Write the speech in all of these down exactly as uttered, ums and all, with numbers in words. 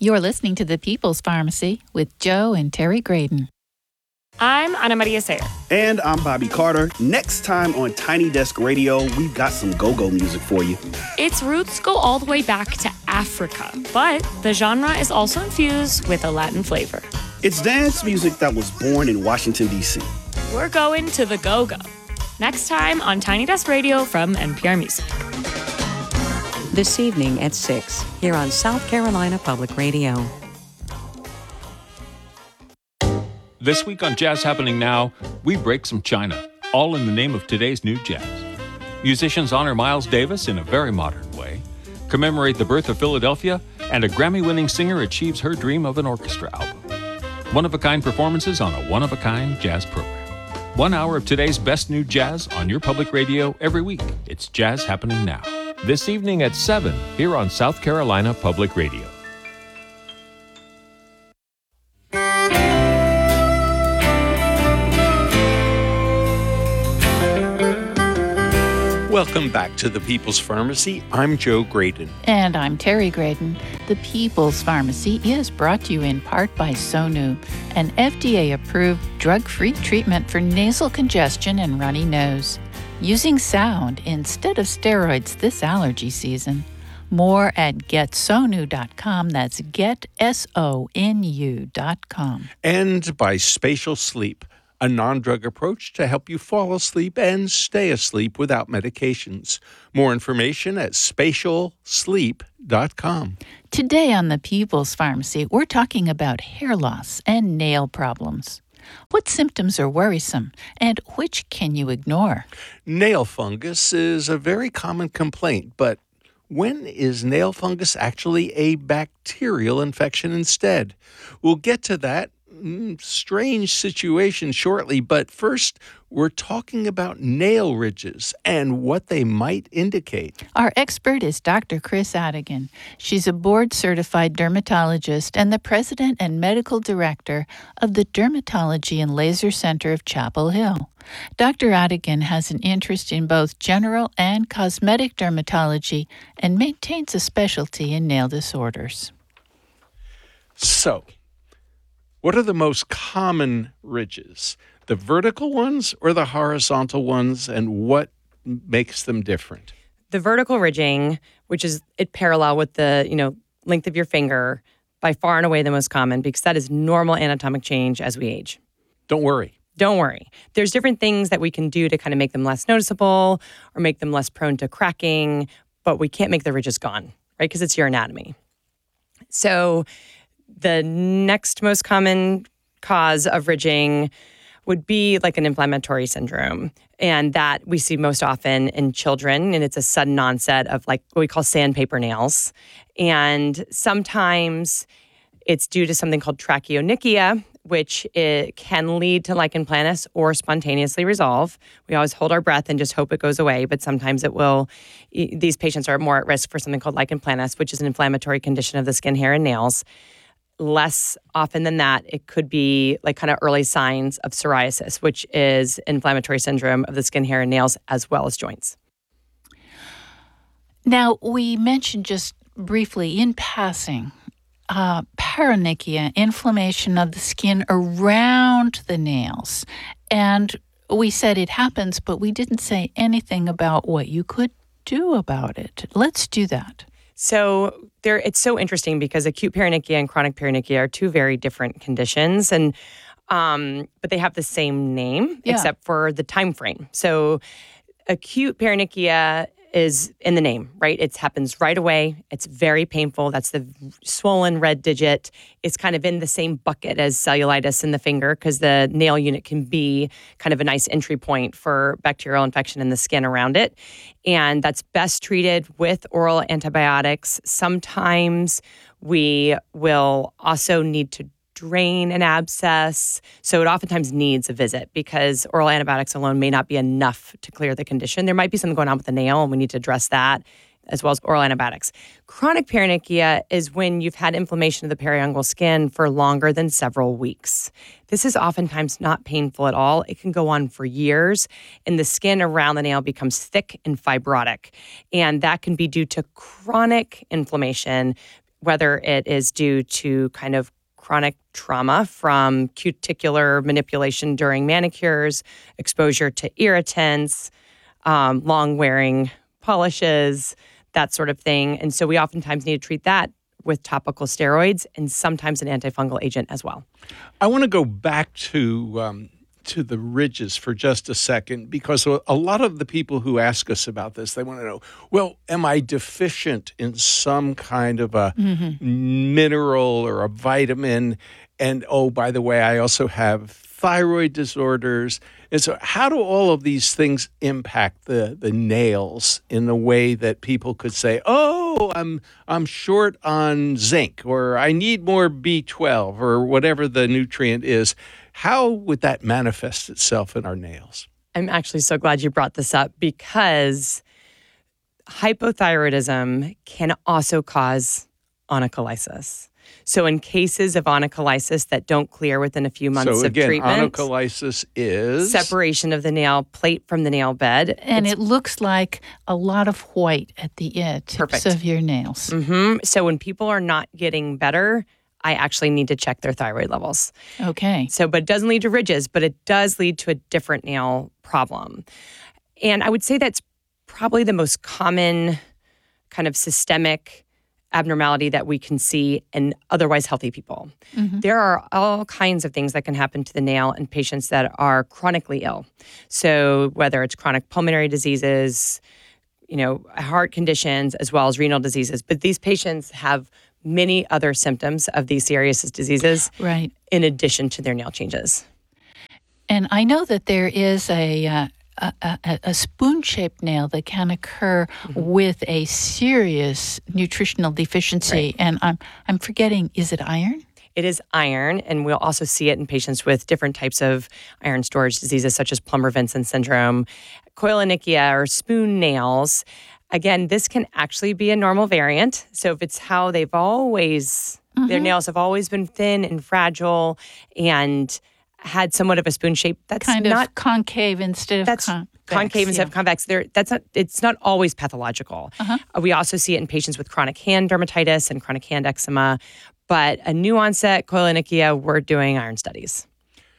You're listening to The People's Pharmacy with Joe and Terry Graydon. I'm Ana Maria Sayer. And I'm Bobby Carter. Next time on Tiny Desk Radio, we've got some go-go music for you. Its roots go all the way back to Africa, but the genre is also infused with a Latin flavor. It's dance music that was born in Washington, D C. We're going to the go-go. Next time on Tiny Desk Radio from N P R Music. This evening at six, here on South Carolina Public Radio. This week on Jazz Happening Now, we break some china, all in the name of today's new jazz. Musicians honor Miles Davis in a very modern way, commemorate the birth of Philadelphia, and a Grammy-winning singer achieves her dream of an orchestra album. One-of-a-kind performances on a one-of-a-kind jazz program. One hour of today's best new jazz on your public radio every week. It's Jazz Happening Now. This evening at seven, here on South Carolina Public Radio. Welcome back to The People's Pharmacy. I'm Joe Graydon. And I'm Terry Graydon. The People's Pharmacy is brought to you in part by Sonu, an F D A-approved drug-free treatment for nasal congestion and runny nose. Using sound instead of steroids this allergy season. More at get sonu dot com. That's get, S O N U dot com. And by Spatial Sleep, a non-drug approach to help you fall asleep and stay asleep without medications. More information at spatial sleep dot com. Today on The People's Pharmacy, we're talking about hair loss and nail problems. What symptoms are worrisome, and which can you ignore? Nail fungus is a very common complaint, but when is nail fungus actually a bacterial infection instead? We'll get to that strange situation shortly, but first, we're talking about nail ridges and what they might indicate. Our expert is Doctor Chris Adigan. She's a board-certified dermatologist and the president and medical director of the Dermatology and Laser Center of Chapel Hill. Doctor Adigan has an interest in both general and cosmetic dermatology and maintains a specialty in nail disorders. So, what are the most common ridges? The vertical ones or the horizontal ones, and what makes them different? The vertical ridging, which is it parallel with the, you know, length of your finger, by far and away the most common because that is normal anatomic change as we age. Don't worry. Don't worry. There's different things that we can do to kind of make them less noticeable or make them less prone to cracking, but we can't make the ridges gone, right? Because it's your anatomy. So the next most common cause of ridging would be like an inflammatory syndrome. And that we see most often in children. And it's a sudden onset of like what we call sandpaper nails. And sometimes it's due to something called trachyonychia, which it can lead to lichen planus or spontaneously resolve. We always hold our breath and just hope it goes away, but sometimes it will. These patients are more at risk for something called lichen planus, which is an inflammatory condition of the skin, hair, and nails. Less often than that, it could be like kind of early signs of psoriasis, which is inflammatory syndrome of the skin, hair, and nails, as well as joints. Now, we mentioned just briefly in passing, uh, paronychia, inflammation of the skin around the nails. And we said it happens, but we didn't say anything about what you could do about it. Let's do that. So there, it's so interesting because acute paronychia and chronic paronychia are two very different conditions, and um, but they have the same name yeah. except for the time frame. So acute paronychia is in the name, right? It happens right away. It's very painful. That's the swollen red digit. It's kind of in the same bucket as cellulitis in the finger because the nail unit can be kind of a nice entry point for bacterial infection in the skin around it. And that's best treated with oral antibiotics. Sometimes we will also need to drain an abscess. So it oftentimes needs a visit because oral antibiotics alone may not be enough to clear the condition. There might be something going on with the nail and we need to address that as well as oral antibiotics. Chronic paronychia is when you've had inflammation of the periungual skin for longer than several weeks. This is oftentimes not painful at all. It can go on for years, and the skin around the nail becomes thick and fibrotic. And that can be due to chronic inflammation whether it is due to kind of chronic trauma from cuticular manipulation during manicures, exposure to irritants, um, long wearing polishes, that sort of thing. And so we oftentimes need to treat that with topical steroids and sometimes an antifungal agent as well. I want to go back to um, to the ridges for just a second, because a lot of the people who ask us about this, they want to know, well, am I deficient in some kind of a mm-hmm. mineral or a vitamin? And, oh, by the way, I also have thyroid disorders. And so how do all of these things impact the, the nails in a way that people could say, oh, I'm I'm short on zinc, or I need more B twelve, or whatever the nutrient is? How would that manifest itself in our nails? I'm actually so glad you brought this up, because hypothyroidism can also cause onycholysis. So in cases of onycholysis that don't clear within a few months so again, of treatment, onycholysis is separation of the nail plate from the nail bed. And It's, it looks like a lot of white at the tips Perfect. of your nails. mm-hmm. So when people are not getting better, I actually need to check their thyroid levels. Okay. So, but it doesn't lead to ridges, but it does lead to a different nail problem. And I would say that's probably the most common kind of systemic abnormality that we can see in otherwise healthy people. Mm-hmm. There are all kinds of things that can happen to the nail in patients that are chronically ill. So whether it's chronic pulmonary diseases, you know, heart conditions, as well as renal diseases. But these patients have many other symptoms of these serious diseases, right, in addition to their nail changes. And I know that there is a uh, a, a, a spoon-shaped nail that can occur mm-hmm. with a serious nutritional deficiency, right. and I'm I'm forgetting. Is it iron? It is iron, and we'll also see it in patients with different types of iron storage diseases, such as Plummer-Vinson syndrome, koilonychia, or spoon nails. Again, this can actually be a normal variant. So if it's how they've always, mm-hmm. their nails have always been thin and fragile and had somewhat of a spoon shape, that's kind not of concave instead of that's convex. concave instead yeah. of convex. There, that's not. It's not always pathological. Uh-huh. Uh, we also see it in patients with chronic hand dermatitis and chronic hand eczema. But a new onset koilonychia, we're doing iron studies.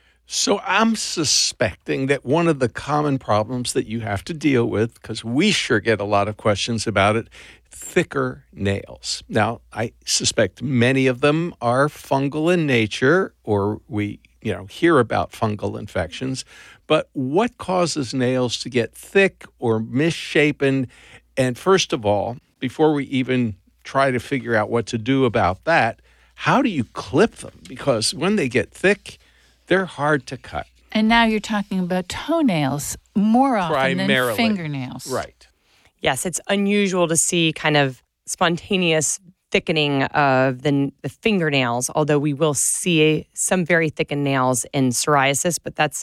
So I'm suspecting that one of the common problems that you have to deal with, because we sure get a lot of questions about it, thicker nails. Now, I suspect many of them are fungal in nature, or we, you know, hear about fungal infections. But what causes nails to get thick or misshapen? And first of all, before we even try to figure out what to do about that, how do you clip them? Because when they get thick, they're hard to cut. And now you're talking about toenails more often Primarily. than fingernails. Right. Yes, it's unusual to see kind of spontaneous thickening of the, the fingernails, although we will see some very thickened nails in psoriasis, but that's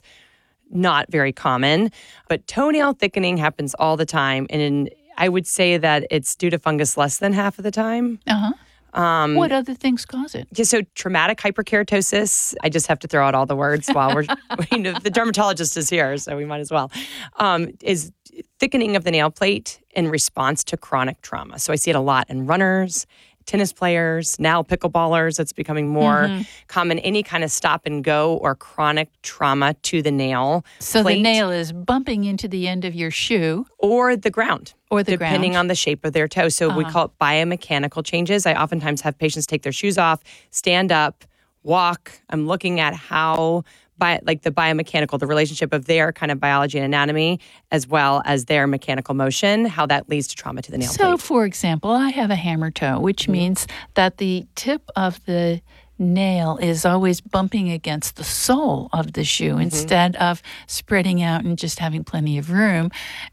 not very common. But toenail thickening happens all the time, and in, I would say that it's due to fungus less than half of the time. Uh-huh. Um, what other things cause it? Yeah, so traumatic hyperkeratosis, I just have to throw out all the words while we're, you know, the dermatologist is here, so we might as well, um, is thickening of the nail plate in response to chronic trauma. So I see it a lot in runners, tennis players, now pickleballers. It's becoming more mm-hmm. common. Any kind of stop and go or chronic trauma to the nail So plate, the nail is bumping into the end of your shoe. or the ground. Or the depending ground. on the shape of their toe. So Uh-huh. we call it biomechanical changes. I oftentimes have patients take their shoes off, stand up, walk. I'm looking at how, bi- like the biomechanical, the relationship of their kind of biology and anatomy, as well as their mechanical motion, how that leads to trauma to the nail So, plate. for example, I have a hammer toe, which Mm-hmm. means that the tip of the nail is always bumping against the sole of the shoe Mm-hmm. instead of spreading out and just having plenty of room.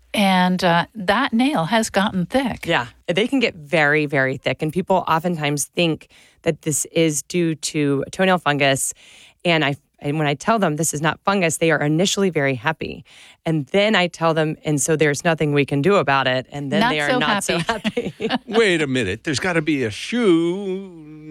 And uh, that nail has gotten thick. Yeah, they can get very, very thick. And people oftentimes think that this is due to toenail fungus. And I and when I tell them this is not fungus, they are initially very happy. And then I tell them, and so there's nothing we can do about it. And then Not they are so not so happy. happy. Wait a minute. There's got to be a shoe.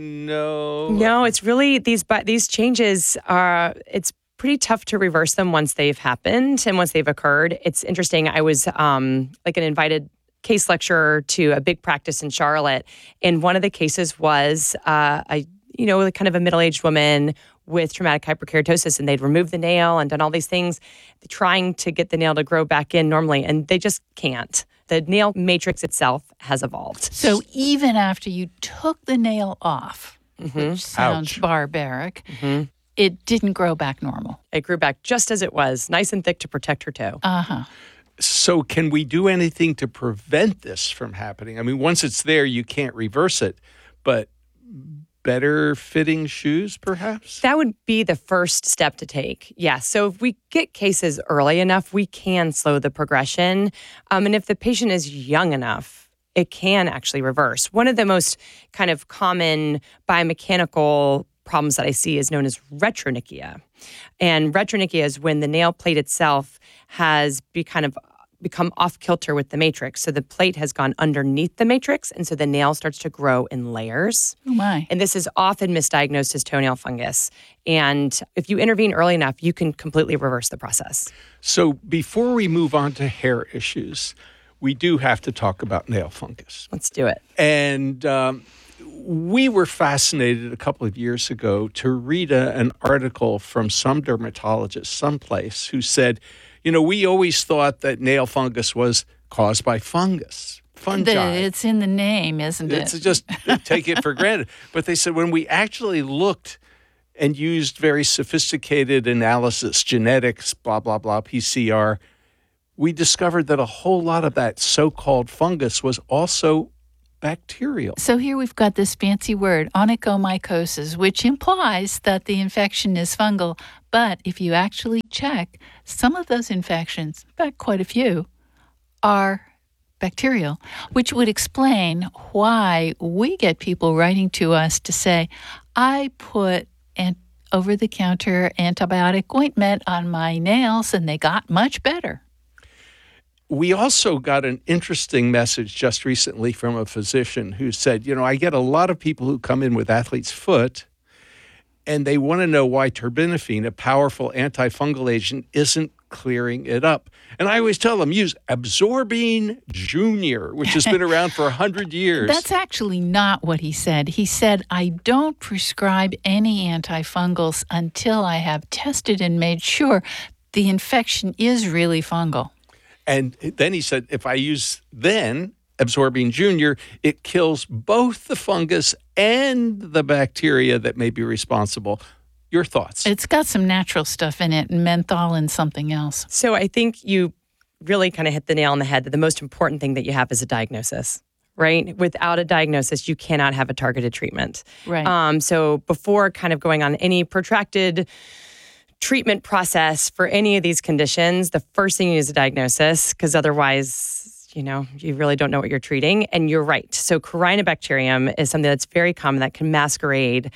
No. No, it's really these but these changes are it's pretty tough to reverse them once they've happened and once they've occurred. It's interesting. I was um, like an invited case lecturer to a big practice in Charlotte. And one of the cases was uh, a, you know, kind of a middle-aged woman with traumatic hyperkeratosis, and they'd removed the nail and done all these things, trying to get the nail to grow back in normally, and they just can't. The nail matrix itself has evolved. So even after you took the nail off, Mm-hmm. which sounds Ouch. barbaric, Mm-hmm. it didn't grow back normal. It grew back just as it was, nice and thick to protect her toe. Uh-huh. So can we do anything to prevent this from happening? I mean, once it's there, you can't reverse it, but better fitting shoes, perhaps? That would be the first step to take. Yeah. So if we get cases early enough, we can slow the progression. Um, and if the patient is young enough, it can actually reverse. One of the most kind of common biomechanical problems that I see is known as retronychia. And retronychia is when the nail plate itself has be kind of become off kilter with the matrix. So the plate has gone underneath the matrix, and so the nail starts to grow in layers. Oh, my. And this is often misdiagnosed as toenail fungus. And if you intervene early enough, you can completely reverse the process. So before we move on to hair issues, we do have to talk about nail fungus. Let's do it. And um, we were fascinated a couple of years ago to read a, an article from some dermatologist someplace who said, you know, we always thought that nail fungus was caused by fungus, fungi. The, it's in the name, isn't it? It's just take it for granted. But they said when we actually looked and used very sophisticated analysis, genetics, blah, blah, blah, P C R, we discovered that a whole lot of that so-called fungus was also bacterial. So here we've got this fancy word, onychomycosis, which implies that the infection is fungal. But if you actually check, some of those infections, in fact, quite a few, are bacterial, which would explain why we get people writing to us to say, I put an over-the-counter antibiotic ointment on my nails and they got much better. We also got an interesting message just recently from a physician who said, you know, I get a lot of people who come in with athlete's foot and they want to know why terbinafine, a powerful antifungal agent, isn't clearing it up. And I always tell them, use Absorbine Junior, which has been around for one hundred years. That's actually not what he said. He said, I don't prescribe any antifungals until I have tested and made sure the infection is really fungal. And then he said, if I use then Absorbine Junior, it kills both the fungus and the bacteria that may be responsible. Your thoughts? It's got some natural stuff in it, menthol and something else. So I think you really kind of hit the nail on the head that the most important thing that you have is a diagnosis, right? Without a diagnosis, you cannot have a targeted treatment. Right. Um, so before kind of going on any protracted treatment process for any of these conditions, the first thing you need is a diagnosis, because otherwise, you know, you really don't know what you're treating. And you're right. So Corynebacterium is something that's very common that can masquerade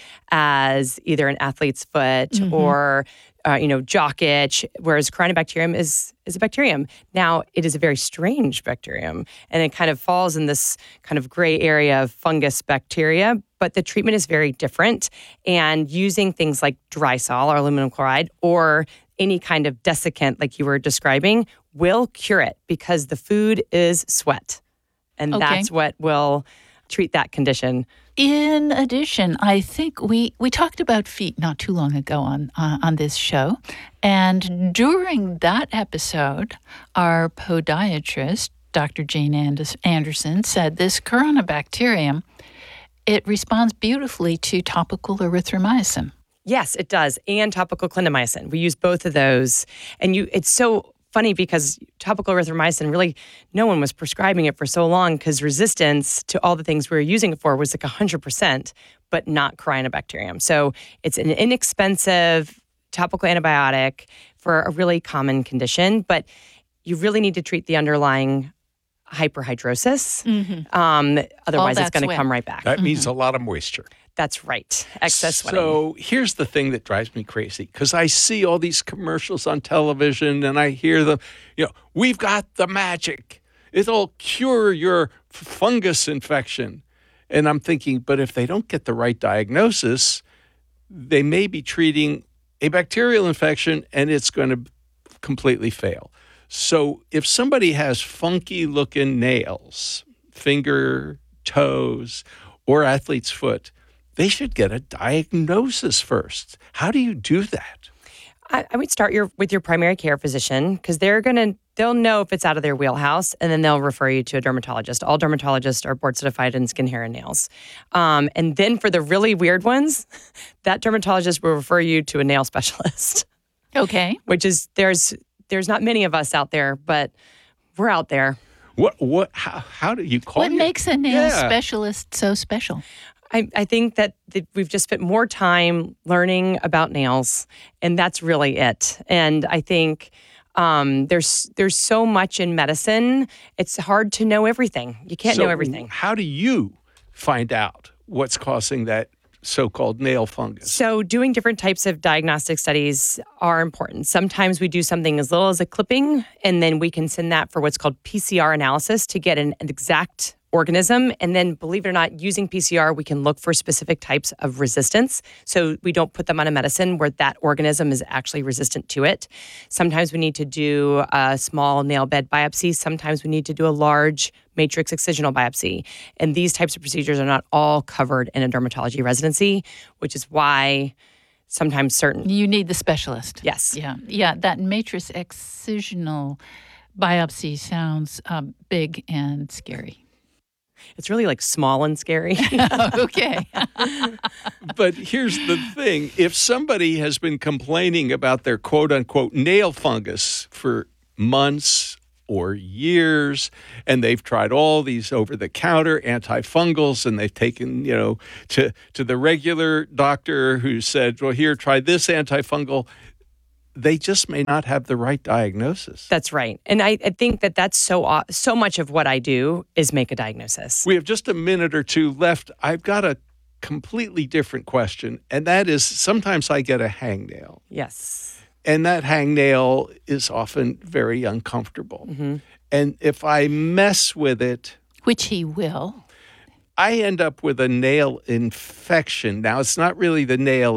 as either an athlete's foot mm-hmm. or, uh, you know, jock itch, whereas Corynebacterium is is a bacterium. Now, it is a very strange bacterium, and it kind of falls in this kind of gray area of fungus bacteria, but the treatment is very different. And using things like Drysol or aluminum chloride or any kind of desiccant like you were describing will cure it because the food is sweat. And okay. that's what will treat that condition. In addition, I think we, we talked about feet not too long ago on uh, on this show. And during that episode, our podiatrist, Doctor Jane Anderson, said this Corynebacterium, it responds beautifully to topical erythromycin. Yes, it does. And topical clindamycin. We use both of those. And you, it's so funny because topical erythromycin, really, no one was prescribing it for so long because resistance to all the things we were using it for was like one hundred percent, but not Corynebacterium. So it's an inexpensive topical antibiotic for a really common condition, but you really need to treat the underlying hyperhidrosis. Mm-hmm. Um, otherwise, it's going to come right back. That mm-hmm. means a lot of moisture. That's right. Excess sweating. So here's the thing that drives me crazy, because I see all these commercials on television and I hear them, you know, we've got the magic. It'll cure your fungus infection. And I'm thinking, but if they don't get the right diagnosis, they may be treating a bacterial infection and it's going to completely fail. So if somebody has funky looking nails, finger, toes, or athlete's foot, they should get a diagnosis first. How do you do that? I, I would start your with your primary care physician because they're gonna they'll know if it's out of their wheelhouse, and then they'll refer you to a dermatologist. All dermatologists are board certified in skin, hair, and nails. Um, and then for the really weird ones, that dermatologist will refer you to a nail specialist. Okay. Which is there's there's not many of us out there, but we're out there. What what how, how do you call What it? makes a nail Yeah. specialist so special? I, I think that the, we've just spent more time learning about nails, and that's really it. And I think um, there's there's so much in medicine; it's hard to know everything. You can't So know everything. How do you find out what's causing that so-called nail fungus? So doing different types of diagnostic studies are important. Sometimes we do something as little as a clipping, and then we can send that for what's called P C R analysis to get an, an exact organism. And then, believe it or not, using P C R, we can look for specific types of resistance. So we don't put them on a medicine where that organism is actually resistant to it. Sometimes we need to do a small nail bed biopsy. Sometimes we need to do a large matrix excisional biopsy. And these types of procedures are not all covered in a dermatology residency, which is why sometimes certain... You need the specialist. Yes. Yeah. Yeah. That matrix excisional biopsy sounds um, big and scary. It's really like small and scary. Okay. But here's the thing. If somebody has been complaining about their quote-unquote nail fungus for months or years, and they've tried all these over-the-counter antifungals, and they've taken, you know, to, to the regular doctor who said, well, here, try this antifungal, they just may not have the right diagnosis. That's right. And I, I think that that's so uh, so much of what I do is make a diagnosis. We have just a minute or two left. I've got a completely different question, and that is sometimes I get a hangnail. Yes. And that hangnail is often very uncomfortable. Mm-hmm. And if I mess with it, Which he will. I end up with a nail infection. Now, it's not really the nail